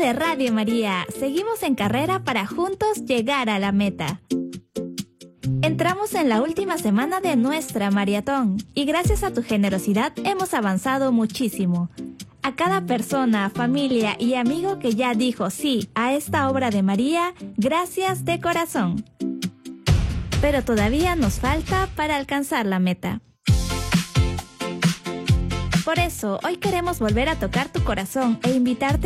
de Radio María, seguimos en carrera para juntos llegar a la meta. Entramos en la última semana de nuestra maratón y gracias a tu generosidad hemos avanzado muchísimo. A cada persona, familia y amigo que ya dijo sí a esta obra de María, gracias de corazón. Pero todavía nos falta para alcanzar la meta. Por eso, hoy queremos volver a tocar tu corazón e invitarte